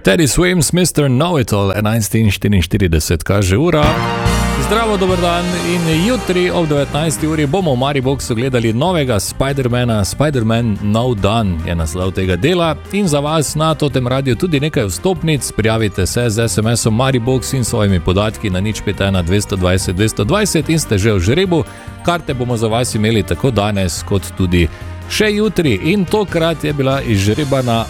Teddy Swims, Mr. Know-It-All, 11:44 kaže ura. Zdravo, dober dan in jutri ob 19. uri bomo v Mariboxu gledali novega Spidermana. Spiderman No Done je naslov tega dela in za vas na Totem Radio tudi nekaj vstopnic. Prijavite se z SMS-om Maribox in svojimi podatki na 051 220 220 in ste že v žrebu. Karte bomo za vas imeli tako danes kot tudi še jutri in tokrat je bila izžrebana